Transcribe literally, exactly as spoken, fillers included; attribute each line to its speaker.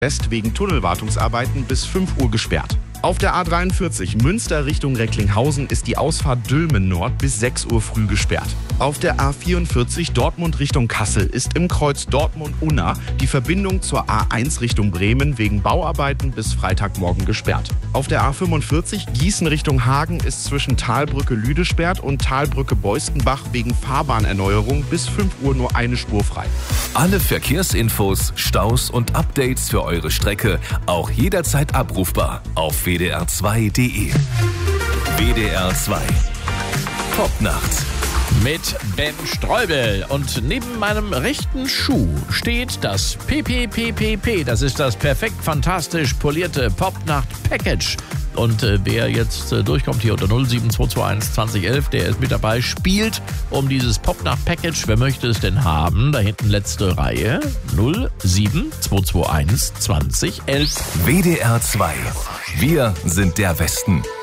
Speaker 1: West wegen Tunnelwartungsarbeiten bis fünf Uhr gesperrt. Auf der A dreiundvierzig Münster Richtung Recklinghausen ist die Ausfahrt Dülmen Nord bis sechs Uhr früh gesperrt. Auf der A vierundvierzig Dortmund Richtung Kassel ist im Kreuz Dortmund-Unna die Verbindung zur A eins Richtung Bremen wegen Bauarbeiten bis Freitagmorgen gesperrt. Auf der A fünfundvierzig Gießen Richtung Hagen ist zwischen Talbrücke Lüdesperrt und Talbrücke Beustenbach wegen Fahrbahnerneuerung bis fünf Uhr nur eine Spur frei.
Speaker 2: Alle Verkehrsinfos, Staus und Updates für eure Strecke auch jederzeit abrufbar auf w d r zwei punkt d e. W D R zwei Popnacht
Speaker 3: mit Ben Streubel. Und neben meinem rechten Schuh steht das P P P P P. Das ist das perfekt fantastisch polierte Popnacht-Package. Und äh, wer jetzt äh, durchkommt hier unter null sieben zwei zwei eins zwanzig elf, der ist mit dabei, spielt um dieses Popnacht-Package. Wer möchte es denn haben? Da hinten letzte Reihe. null sieben zwei zwei eins zwanzig elf.
Speaker 2: W D R zwei. Wir sind der Westen.